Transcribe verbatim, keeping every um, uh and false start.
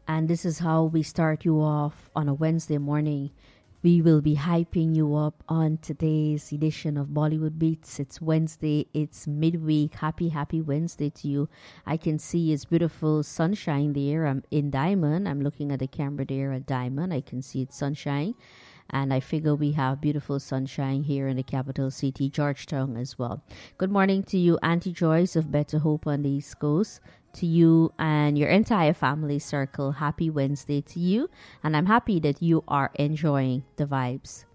And this is how we start you off on a Wednesday morning. We will be hyping you up on today's edition of Bollywood Beats. It's Wednesday, it's midweek. Happy, happy Wednesday to you. I can see it's beautiful sunshine there. I'm in Diamond. I'm looking at the camera there at Diamond. I can see it's sunshine. And I figure we have beautiful sunshine here in the capital city, Georgetown, as well. Good morning to you, Auntie Joyce of Better Hope on the East Coast. To you and your entire family circle, happy Wednesday to you. And I'm happy that you are enjoying the vibes.